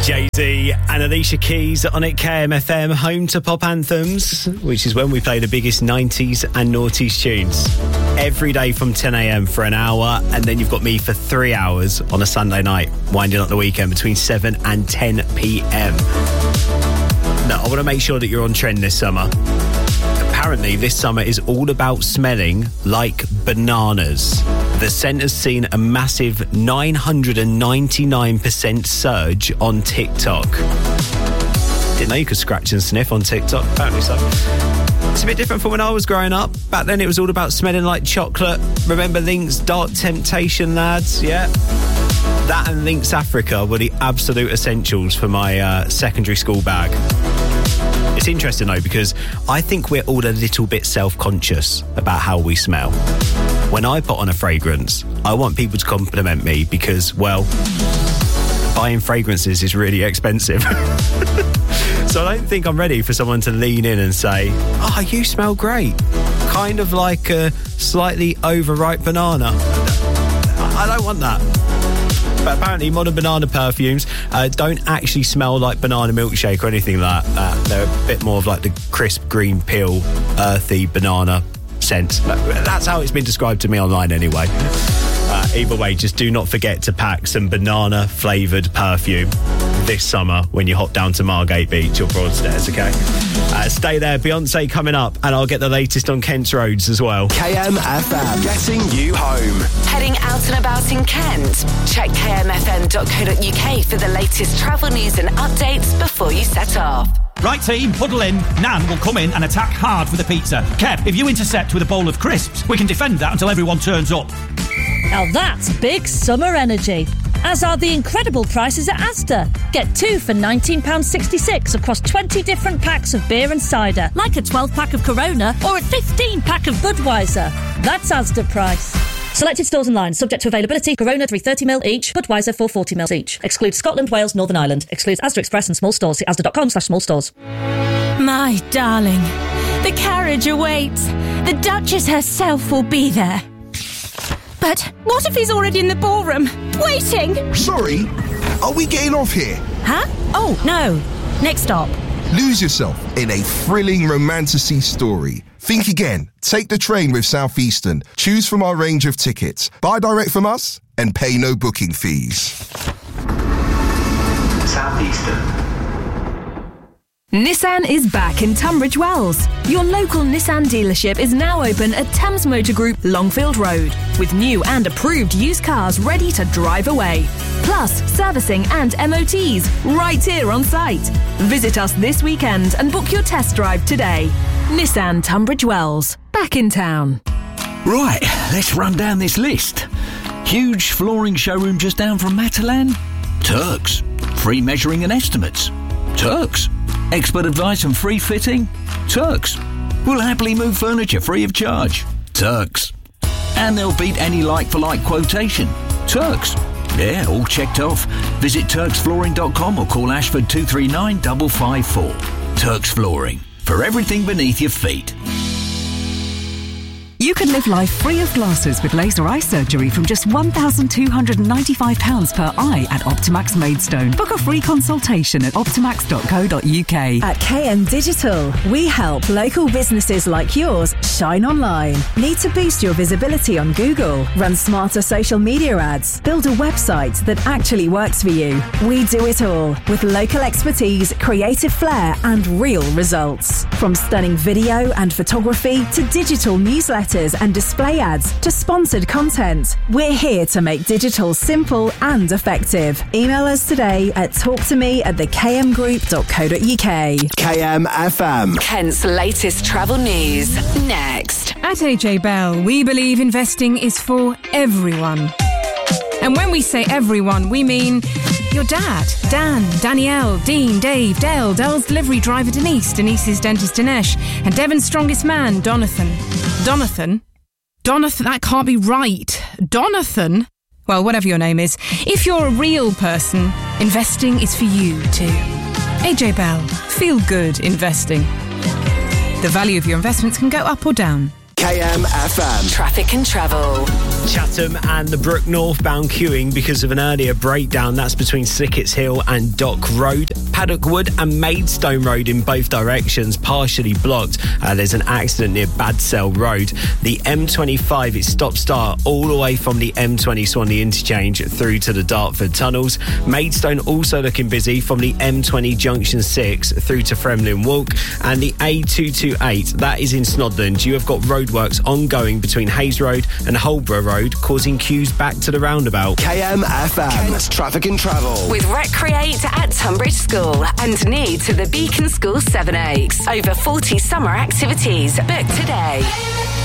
Jay-Z and Alicia Keys on it, KMFM, home to pop anthems, which is when we play the biggest 90s and noughties tunes. Every day from 10 a.m. for an hour, and then you've got me for 3 hours on a Sunday night, winding up the weekend between 7 and 10 p.m. Now, I want to make sure that you're on trend this summer. Apparently, this summer is all about smelling like bananas. The scent has seen a massive 999% surge on TikTok. Didn't know you could scratch and sniff on TikTok, apparently so. It's a bit different from when I was growing up. Back then it was all about smelling like chocolate. Remember Lynx Dark Temptation, lads? Yeah. That and Lynx Africa were the absolute essentials for my secondary school bag. It's interesting though, because I think we're all a little bit self-conscious about how we smell. When I put on a fragrance, I want people to compliment me because, well, buying fragrances is really expensive. So I don't think I'm ready for someone to lean in and say, "Oh, you smell great." Kind of like a slightly overripe banana. I don't want that. But apparently modern banana perfumes don't actually smell like banana milkshake or anything like that. They're a bit more of like the crisp green peel, earthy banana scent. That's how it's been described to me online anyway. Either way, just do not forget to pack some banana flavoured perfume this summer when you hop down to Margate Beach or Broadstairs, okay? Stay there. Beyonce coming up, and I'll get the latest on Kent's roads as well. KMFM, getting you home. Heading out and about in Kent? Check kmfm.co.uk for the latest travel news and updates before you set off. Right team, huddle in. Nan will come in and attack hard for the pizza. Kev, if you intercept with a bowl of crisps, we can defend that until everyone turns up. Now that's big summer energy. As are the incredible prices at Asda. Get 2 for £19.66 across 20 different packs of beer and cider, like a 12-pack of Corona or a 15-pack of Budweiser. That's Asda price. Selected stores and lines, subject to availability. Corona 330ml each, Budweiser 440ml each. Excludes Scotland, Wales, Northern Ireland. Excludes Asda Express and small stores. See asda.com/small stores. My darling, the carriage awaits. The Duchess herself will be there. But what if he's already in the ballroom, waiting? Sorry, are we getting off here? Huh? Oh, no. Next stop. Lose yourself in a thrilling romantasy story. Think again. Take the train with Southeastern. Choose from our range of tickets. Buy direct from us and pay no booking fees. Southeastern. Nissan is back in Tunbridge Wells. Your local Nissan dealership is now open at Thames Motor Group, Longfield Road, with new and approved used cars ready to drive away. Plus, servicing and MOTs right here on site. Visit us this weekend and book your test drive today. Nissan Tunbridge Wells, back in town. Right, let's run down this list. Huge flooring showroom just down from Matalan? Turks. Free measuring and estimates? Turks. Expert advice and free fitting? Turks. We'll happily move furniture free of charge? Turks. And they'll beat any like-for-like quotation? Turks. Yeah, all checked off. Visit turksflooring.com or call Ashford 239 554. Turks Flooring. For everything beneath your feet. You can live life free of glasses with laser eye surgery from just £1,295 per eye at Optimax Maidstone. Book a free consultation at optimax.co.uk. At KM Digital, we help local businesses like yours shine online. Need to boost your visibility on Google? Run smarter social media ads? Build a website that actually works for you? We do it all with local expertise, creative flair and real results. From stunning video and photography to digital newsletters and display ads to sponsored content, we're here to make digital simple and effective. Email us today at talktome@thekmgroup.co.uk. KM FM. Kent's latest travel news, next. At AJ Bell, we believe investing is for everyone. And when we say everyone, we mean your dad, Dan, Danielle, Dean, Dave, Dale, Dale's delivery driver Denise, Denise's dentist Dinesh, and Devon's strongest man, Donathan. Donathan? Donathan, that can't be right. Donathan? Well, whatever your name is, if you're a real person, investing is for you too. AJ Bell, feel good investing. The value of your investments can go up or down. KMFM. Traffic and travel. Chatham and the Brook northbound queuing because of an earlier breakdown. That's between Slicketts Hill and Dock Road. Paddock Wood and Maidstone Road in both directions partially blocked. There's an accident near Badsell Road. The M25 is stop-start all the way from the M20 Swanley interchange through to the Dartford tunnels. Maidstone also looking busy from the M20 Junction 6 through to Fremlin Walk. And the A228, that is in Snodland. You have got roadworks ongoing between Hayes Road and Holborough Road, causing queues back to the roundabout. KMFM. Kent's Traffic and Travel. With Recreate at Tunbridge School and Need to the Beacon School Sevenoaks. Over 40 summer activities. Book today.